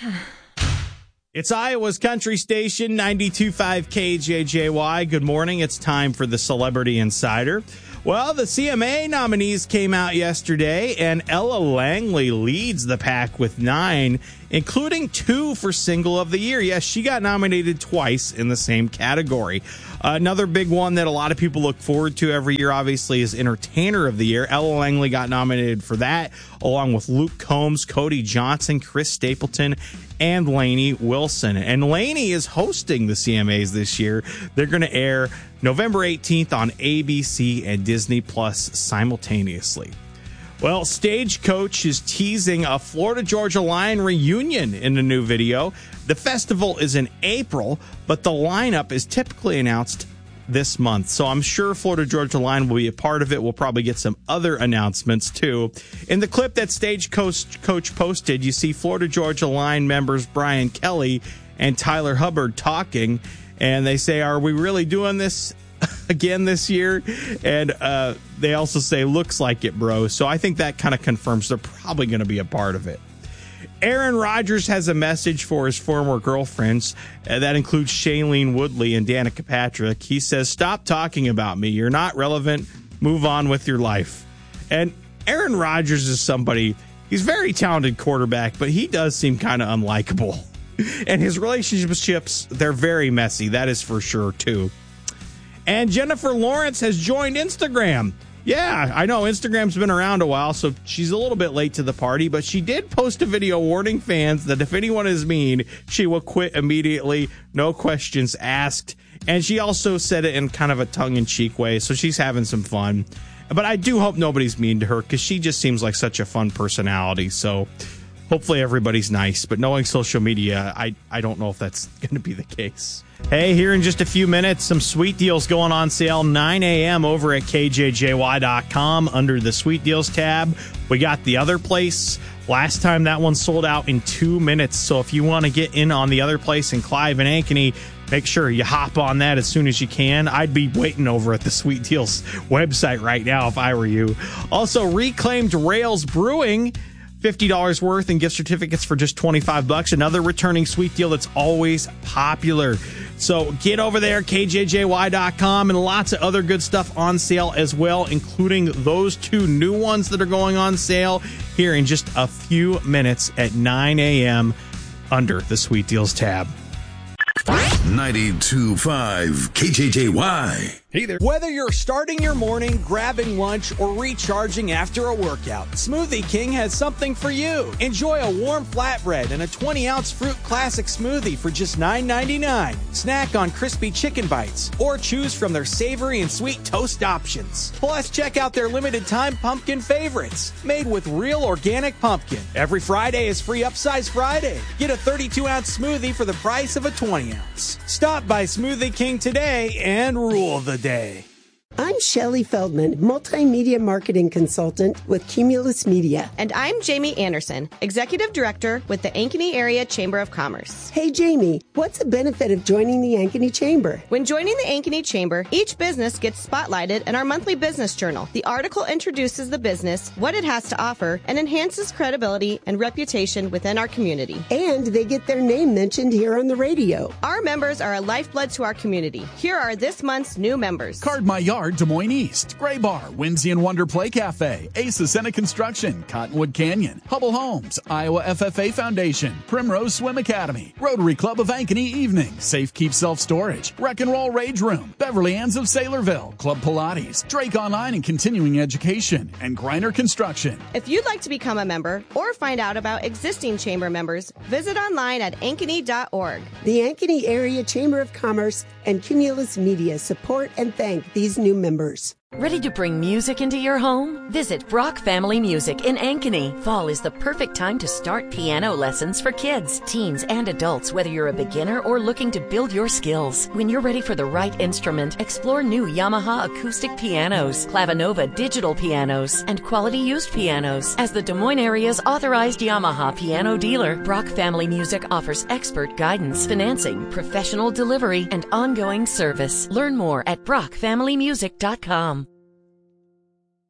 It's Iowa's country station, 92.5 KJJY. Good morning. It's time for the Celebrity Insider. Well, the CMA nominees came out yesterday, and Ella Langley leads the pack with 9, including 2 for Single of the Year. Yes, she got nominated twice in the same category. Another big one that a lot of people look forward to every year, obviously, is Entertainer of the Year. Ella Langley got nominated for that, along with Luke Combs, Cody Johnson, Chris Stapleton, and Lainey Wilson. And Lainey is hosting the CMAs this year. They're going to air November 18th on ABC and Disney Plus simultaneously. Well, Stagecoach is teasing a Florida-Georgia Line reunion in a new video. The festival is in April, but the lineup is typically announced this month. So I'm sure Florida-Georgia Line will be a part of it. We'll probably get some other announcements, too. In the clip that Stagecoach posted, you see Florida-Georgia Line members Brian Kelly and Tyler Hubbard talking, and they say, "Are we really doing this again this year?" And they also say, "Looks like it, bro." So I think that kind of confirms they're probably going to be a part of it. Aaron Rodgers has a message for his former girlfriends. That includes Shailene Woodley and Danica Patrick. He says, "Stop talking about me. You're not relevant. Move on with your life." And Aaron Rodgers is somebody, he's a very talented quarterback, but he does seem kind of unlikable. And his relationships, they're very messy. That is for sure, too. And Jennifer Lawrence has joined Instagram. Yeah, I know Instagram's been around a while, so she's a little bit late to the party, but she did post a video warning fans that if anyone is mean, she will quit immediately, no questions asked. And she also said it in kind of a tongue-in-cheek way, so she's having some fun. But I do hope nobody's mean to her, because she just seems like such a fun personality, so hopefully everybody's nice. But knowing social media, I don't know if that's going to be the case. Hey, here in just a few minutes, some sweet deals going on sale, 9 a.m. over at KJJY.com under the Sweet Deals tab. We got The Other Place. Last time that one sold out in 2 minutes. So if you want to get in on The Other Place in Clive and Ankeny, make sure you hop on that as soon as you can. I'd be waiting over at the Sweet Deals website right now if I were you. Also, Reclaimed Rails Brewing, $50 worth in gift certificates for just $25. Another returning sweet deal that's always popular. So get over there, KJJY.com, and lots of other good stuff on sale as well, including those 2 new ones that are going on sale here in just a few minutes at 9 a.m. under the Sweet Deals tab. 92.5 KJJY. Hey there. Whether you're starting your morning, grabbing lunch, or recharging after a workout, Smoothie King has something for you. Enjoy a warm flatbread and a 20-ounce fruit classic smoothie for just $9.99. Snack on crispy chicken bites, or choose from their savory and sweet toast options. Plus, check out their limited-time pumpkin favorites, made with real organic pumpkin. Every Friday is Free Upsize Friday. Get a 32-ounce smoothie for the price of a 20-ounce. Stop by Smoothie King today and rule the day. I'm Shelley Feldman, multimedia marketing consultant with Cumulus Media. And I'm Jamie Anderson, executive director with the Ankeny Area Chamber of Commerce. Hey, Jamie, what's the benefit of joining the Ankeny Chamber? When joining the Ankeny Chamber, each business gets spotlighted in our monthly business journal. The article introduces the business, what it has to offer, and enhances credibility and reputation within our community. And they get their name mentioned here on the radio. Our members are a lifeblood to our community. Here are this month's new members. Card My Yard, Des Moines East, Gray Bar, Whimsy and Wonder Play Cafe, Ace Senate Construction, Cottonwood Canyon, Hubble Homes, Iowa FFA Foundation, Primrose Swim Academy, Rotary Club of Ankeny Evening, Safe Keep Self Storage, Wreck and Roll Rage Room, Beverly Ann's of Saylorville, Club Pilates, Drake Online and Continuing Education, and Griner Construction. If you'd like to become a member or find out about existing chamber members, visit online at ankeny.org. The Ankeny Area Chamber of Commerce and Cumulus Media support and thank these new members. Ready to bring music into your home? Visit Brock Family Music in Ankeny. Fall is the perfect time to start piano lessons for kids, teens, and adults, whether you're a beginner or looking to build your skills. When you're ready for the right instrument, explore new Yamaha acoustic pianos, Clavinova digital pianos, and quality used pianos. As the Des Moines area's authorized Yamaha piano dealer, Brock Family Music offers expert guidance, financing, professional delivery, and ongoing service. Learn more at brockfamilymusic.com.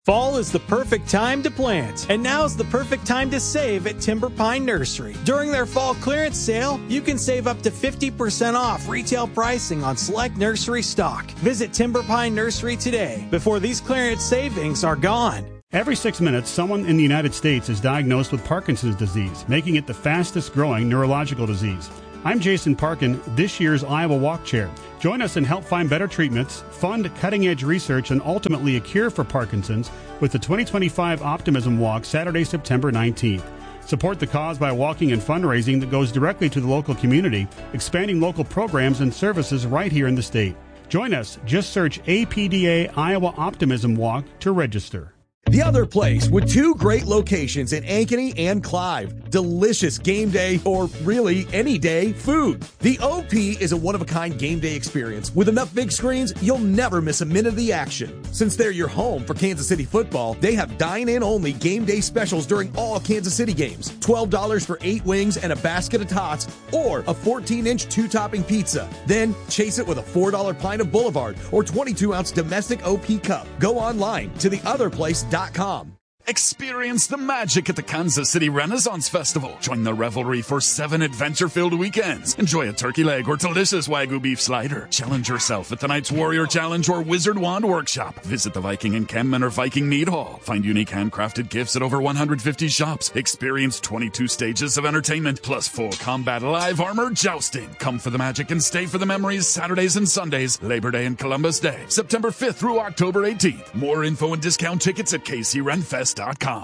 Fall is the perfect time to plant, and now's the perfect time to save at Timber Pine Nursery. During their fall clearance sale, you can save up to 50% off retail pricing on select nursery stock. Visit Timber Pine Nursery today before these clearance savings are gone. Every 6 minutes, someone in the United States is diagnosed with Parkinson's disease, making it the fastest growing neurological disease. I'm Jason Parkin, this year's Iowa Walk Chair. Join us and help find better treatments, fund cutting-edge research, and ultimately a cure for Parkinson's with the 2025 Optimism Walk, Saturday, September 19th. Support the cause by walking and fundraising that goes directly to the local community, expanding local programs and services right here in the state. Join us. Just search APDA Iowa Optimism Walk to register. The Other Place, with 2 great locations in Ankeny and Clive. Delicious game day, or really any day, food. The OP is a one-of-a-kind game day experience. With enough big screens, you'll never miss a minute of the action. Since they're your home for Kansas City football, they have dine-in-only game day specials during all Kansas City games. $12 for 8 wings and a basket of tots, or a 14-inch 2-topping pizza. Then chase it with a $4 pint of Boulevard or 22-ounce domestic OP cup. Go online to theotherplace.com. Experience the magic at the Kansas City Renaissance Festival. Join the revelry for 7 adventure-filled weekends. Enjoy a turkey leg or delicious Wagyu beef slider. Challenge yourself at tonight's Warrior Challenge or Wizard Wand Workshop. Visit the Viking Encampment or Viking Mead Hall. Find unique handcrafted gifts at over 150 shops. Experience 22 stages of entertainment, plus full combat live armor jousting. Come for the magic and stay for the memories Saturdays and Sundays, Labor Day and Columbus Day, September 5th through October 18th. More info and discount tickets at KCRenfest.com.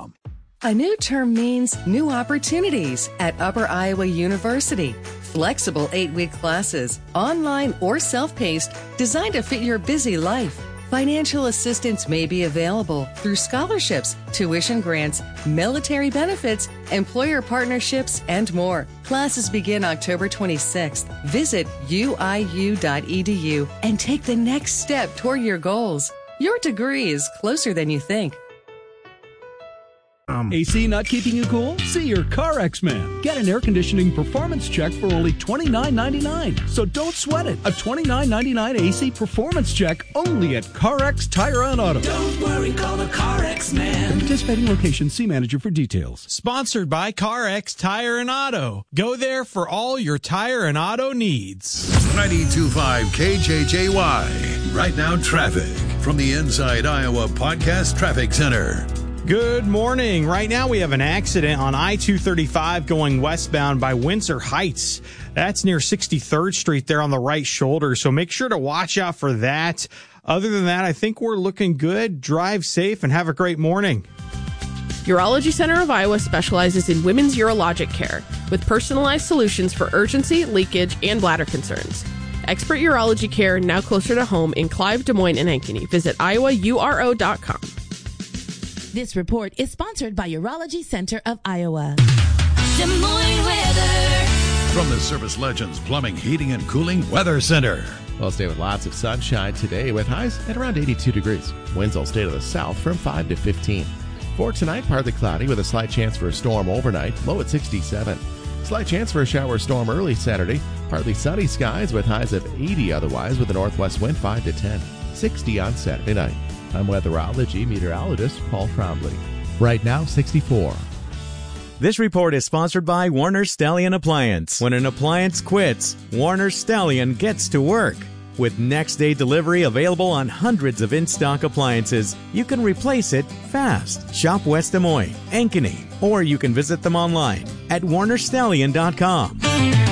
A new term means new opportunities at Upper Iowa University. Flexible 8-week classes, online or self-paced, designed to fit your busy life. Financial assistance may be available through scholarships, tuition grants, military benefits, employer partnerships, and more. Classes begin October 26th. Visit uiu.edu and take the next step toward your goals. Your degree is closer than you think. AC not keeping you cool? See your CarX man. Get an air conditioning performance check for only $29.99. So don't sweat it. A $29.99 AC performance check only at CarX Tire and Auto. Don't worry, call the CarX man. At participating location, see manager for details. Sponsored by CarX Tire and Auto. Go there for all your tire and auto needs. 92.5 KJJY. Right now, traffic from the Inside Iowa Podcast Traffic Center. Good morning. Right now we have an accident on I-235 going westbound by Windsor Heights. That's near 63rd Street there on the right shoulder, so make sure to watch out for that. Other than that, I think we're looking good. Drive safe and have a great morning. Urology Center of Iowa specializes in women's urologic care with personalized solutions for urgency, leakage, and bladder concerns. Expert urology care now closer to home in Clive, Des Moines, and Ankeny. Visit iowauro.com. This report is sponsored by Urology Center of Iowa. Des Moines weather. From the Service Legends Plumbing, Heating, and Cooling Weather Center. We'll stay with lots of sunshine today with highs at around 82 degrees. Winds will stay to the south from 5 to 15. For tonight, partly cloudy with a slight chance for a storm overnight, low at 67. Slight chance for a shower or storm early Saturday. Partly sunny skies with highs of 80 otherwise with a northwest wind 5 to 10. 60 on Saturday night. I'm weatherology meteorologist Paul Trombley. Right now, 64. This report is sponsored by Warner Stallion Appliance. When an appliance quits, Warner Stallion gets to work. With next-day delivery available on hundreds of in-stock appliances, you can replace it fast. Shop West Des Moines, Ankeny, or you can visit them online at warnerstallion.com.